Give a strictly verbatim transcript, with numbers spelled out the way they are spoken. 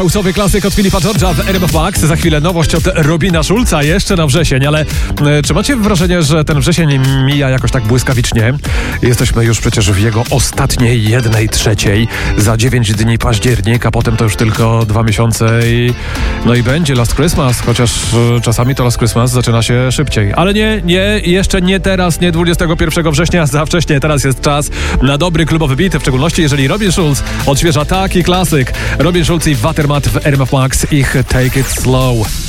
House'owy klasyk od Filipa George'a w R M F Max. Za chwilę nowość od Robina Schulza jeszcze na wrzesień, ale e, czy macie wrażenie, że ten wrzesień mija jakoś tak błyskawicznie? Jesteśmy już przecież w jego ostatniej jednej trzeciej. Za dziewięć dni październik, a potem to już tylko dwa miesiące i no i będzie Last Christmas, chociaż e, czasami to Last Christmas zaczyna się szybciej. Ale nie, nie, jeszcze nie teraz, nie dwudziestego pierwszego września, za wcześnie. Teraz jest czas na dobry klubowy beat, w szczególności jeżeli Robin Schulz odświeża taki klasyk. Robin Schulz i Watermat w R M F Max, ich Take It Slow.